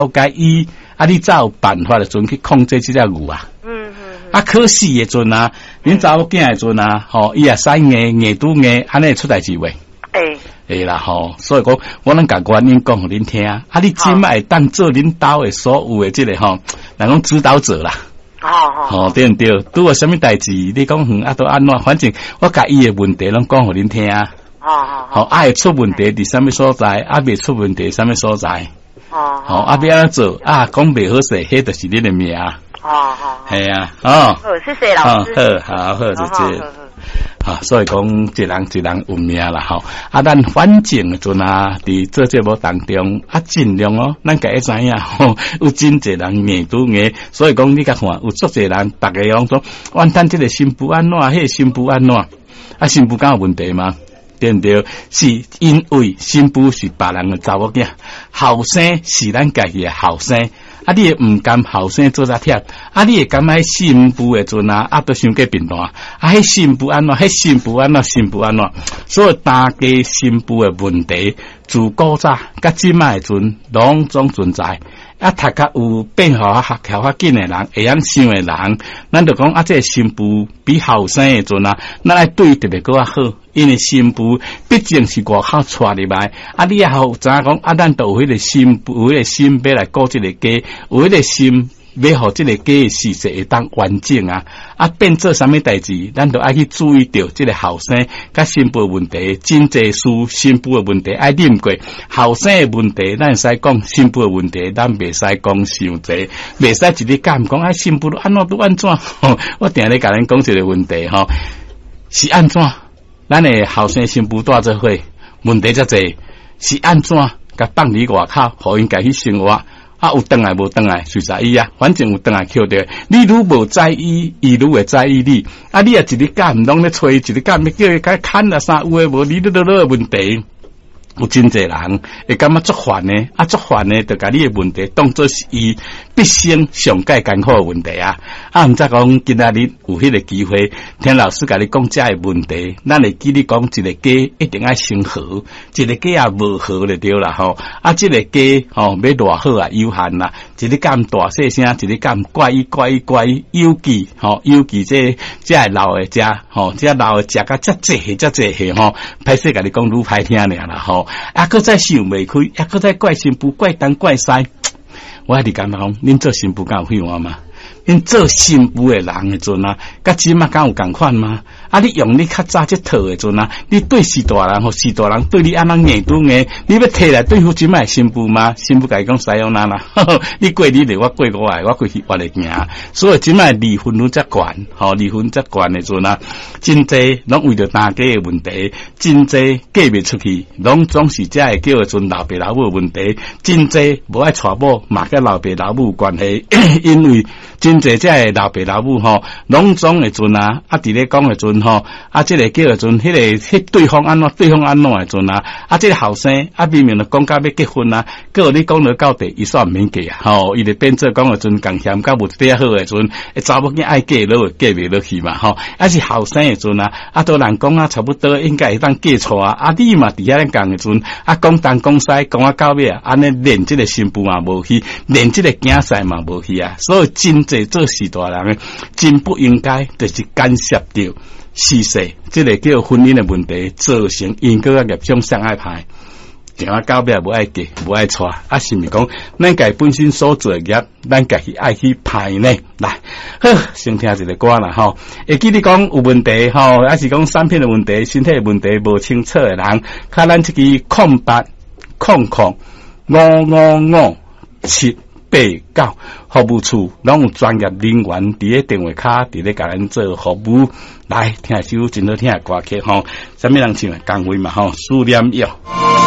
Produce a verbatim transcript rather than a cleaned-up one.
解伊，啊，你才有办法的阵去控制这只牛啊。嗯嗯。啊，可死的阵啊，恁查某囝的阵啊，吼，伊也使硬硬拄硬，安尼出代志袂？ 诶。 会啦吼，所以讲我能甲原因讲互恁听，啊，你即摆会当做恁兜的所有的即个吼，人讲指导者啦。 哦哦， 吼对毋对？拄有啥物代志，你讲哼啊都安怎？反正我甲伊的问题拢讲互恁听。哦哦， 好，啊会出问题伫啥物所在，啊未出问题啥物所在。哦，好，啊要安怎做？啊讲袂好势，迄就是恁的命。哦哦， 系啊，哦， 好，谢谢老师。好，好，好，谢谢。啊，所以讲一人一人有命啦吼。啊，咱反正的阵啊，伫做节目当中啊，尽量哦，咱家会知影吼，有真侪人硬拄硬，所以讲你甲看，有足侪人，逐个讲说，完蛋，这个新妇安怎，迄个新妇安怎，啊，新妇敢有问题吗？对毋对？是因为新妇是别人的查某囝，后生是咱家己的后生。啊，你也唔甘后生做啥忝，啊，你也甘迄新妇的阵啊，啊，都伤过贫惰，啊，迄新妇安怎，迄新妇安怎，新妇安怎，所以大家新妇的问题，自古早甲即卖阵，拢总存在。啊，读较有变化啊，学较较紧的人，会晓想的人，咱就讲啊，这个新妇比后生的阵啊，咱来对特别搁较好，因为新妇毕竟是外口带入来，啊，你也好知影讲啊，咱都有迄个新妇，有迄个心要来顾这个家，有迄个心要互这个家的事实会当完整啊，啊，变做啥物代志，咱都爱去注意到这个后生甲新妇的问题，真济事新妇的问题爱啉过，后生的问题咱会使讲，新妇的问题咱袂使讲伤济，袂使一日讲讲啊，新妇都安怎都安怎，吼，我定咧甲恁讲一个问题吼，是安怎？咱的后生新妇带做伙，问题遮济，是安怎？甲放伫外口，互因家去生活。啊，有转来无转来，随在伊啊，反正有转来捡着。你如无在意，伊如会在意你。啊，你啊一日干毋拢咧催，一日干要叫伊甲砍啊啥有诶无？你都都都问题。有真侪人会感觉足烦呢，啊足烦呢，就甲你诶问题当作是伊毕生上界艰苦诶问题啊！啊，毋则讲今仔日有迄个机会，听老师甲你讲遮诶问题，咱会记你讲一个家一定爱生和，一个家也无和就对啦吼。啊，即、這个家吼、哦、要偌好啊有限啦，一日干大细声，一日干怪伊怪伊怪伊，尤其吼尤其这这系老诶遮吼，这老诶遮甲遮济下遮济下吼，歹势甲你讲愈歹听尔啦吼。啊！搁再想袂开，啊！搁再怪新妇、怪东怪西，我还是感觉讲，恁做新妇敢有希望吗？恁做新妇诶人诶阵啊，甲即马敢有共款吗？啊！你用你较早即套诶阵啊，你对时大人或时大人对你安怎硬拄硬，你要摕来对付即马新妇吗？新妇甲伊讲使用哪啦？你过你嚟，我过我来，我过去我嚟行。所以即马离婚率则悬，吼离婚则悬诶阵啊，真济拢为着大家诶问题，真济嫁袂出去，拢总是遮会叫诶阵老爸老母诶问题，真济无爱娶某，嘛甲老爸老母有关系，因为真济遮诶老爸老母吼，拢总诶阵啊，啊伫咧讲诶阵。吼啊，即、這个叫诶阵，迄、那个迄对方安怎，对方安怎诶阵啊？啊，即、這个后生啊，明明就讲甲要结婚啊，结果你讲到到底，伊煞毋免嫁啊！吼，伊就变做讲诶阵，共嫌甲无一点好诶阵，查某囝爱嫁落，嫁袂落去嘛！吼，啊是后生诶阵啊，啊都人讲啊，差不多应该会当嫁错啊！啊，你嘛伫遐咧讲诶阵，啊讲东讲西，讲啊到尾啊，安尼连即个新妇嘛无去，连即个囝婿嘛无去啊！所以真济做事大人诶，真不应该，就是干涉着。事实，即个叫婚姻的问题，造成因果啊业障相爱派，电话到尾无爱嫁，无爱娶，啊是毋是讲咱家本身所做嘅业，咱家己爱去排呢？来，好，先听一个歌啦吼。会记你讲有问题吼，还是讲产品的问题、身体的问题无清楚的人，看咱这个空八空空五五五七。八九服務處攏有專業人員伫咧電話卡伫咧甲咱做服務，來聽首真好聽嘅歌曲吼，啥物人唱啊？江蕙嘛吼，思念藥。